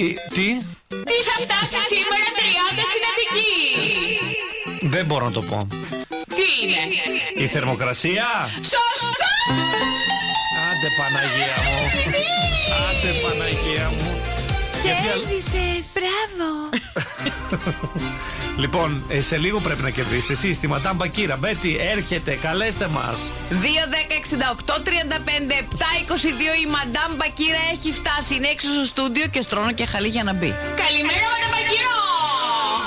Τι θα φτάσει σήμερα 30 στην Αττική? Δεν μπορώ να το πω. Τι είναι? Η θερμοκρασία. Σωστά! Άντε Παναγία μου. Άντε Παναγία μου. Κέρδισες, μπράβο. Λοιπόν, σε λίγο πρέπει να κερδίσετε εσείς τη Madame Bakira. Μπέτι, έρχεται, καλέστε μας. 2, 10, 68, 35, 7, 22. Η Madame Bakira έχει φτάσει. Είναι έξω στο στούντιο και στρώνω και χαλί για να μπει. Καλημέρα, Madame Bakira.